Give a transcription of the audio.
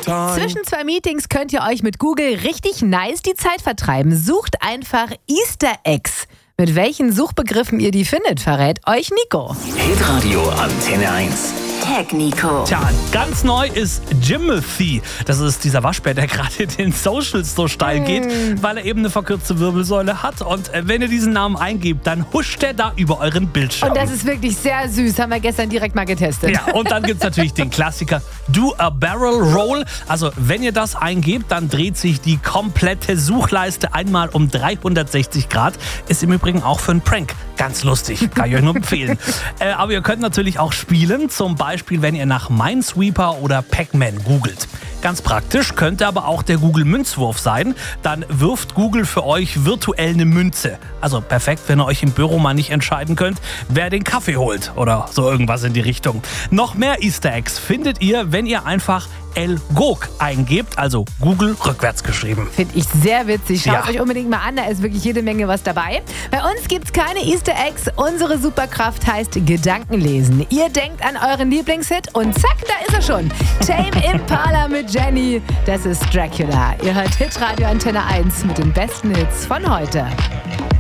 Zwischen zwei Meetings könnt ihr euch mit Google richtig nice die Zeit vertreiben. Sucht einfach Easter Eggs. Mit welchen Suchbegriffen ihr die findet, verrät euch Nico. Hitradio Antenne 1. Tag Nico. Tja, ganz neu ist Jimothy. Das ist dieser Waschbär, der gerade in den Socials so steil geht, weil er eben eine verkürzte Wirbelsäule hat. Und wenn ihr diesen Namen eingebt, dann huscht er da über euren Bildschirm. Und das ist wirklich sehr süß. Haben wir gestern direkt mal getestet. Ja, und dann gibt es natürlich den Klassiker Do a Barrel Roll. Also wenn ihr das eingebt, dann dreht sich die komplette Suchleiste einmal um 360 Grad. Ist im Übrigen auch für einen Prank ganz lustig. Kann ich euch nur empfehlen. Aber ihr könnt natürlich auch spielen. Zum Beispiel, wenn ihr nach Minesweeper oder Pac-Man googelt. Ganz praktisch könnte aber auch der Google-Münzwurf sein. Dann wirft Google für euch virtuell eine Münze. Also perfekt, wenn ihr euch im Büro mal nicht entscheiden könnt, wer den Kaffee holt oder so irgendwas in die Richtung. Noch mehr Easter Eggs findet ihr, wenn ihr einfach El-Gog eingebt, also Google rückwärts geschrieben. Finde ich sehr witzig. Schaut Ja. euch unbedingt mal an, da ist wirklich jede Menge was dabei. Bei uns gibt es keine Easter Eggs. Unsere Superkraft heißt Gedankenlesen. Ihr denkt an euren Lieblingshit und zack, da ist er schon. Tame Impala mit Jenny. Das ist Dracula. Ihr hört Hitradio Antenne 1 mit den besten Hits von heute.